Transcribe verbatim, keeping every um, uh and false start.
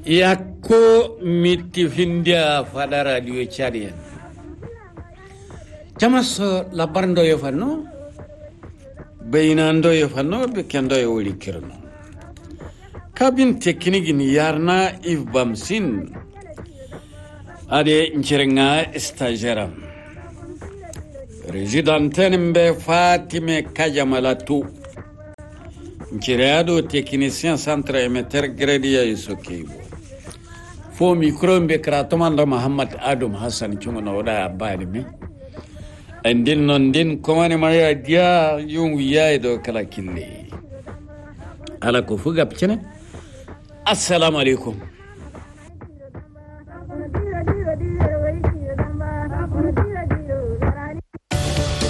yakko miti findia fada radio charian jamaso la barndo yo fanno beynando yo fanno be kendo yo woli kirno kabin tekniki ni yarna ibamsin ade nchirenga stagiaire résidenten be Fatime Kajamalatu nchireado technicien centre émetteur gradia isokebo fo micro be kratomanda Muhammad Adam Hassan chungono da abadi me andin non din komane maya dia yung wiya do kala kille ala ko fuga pcene assalamu alaikum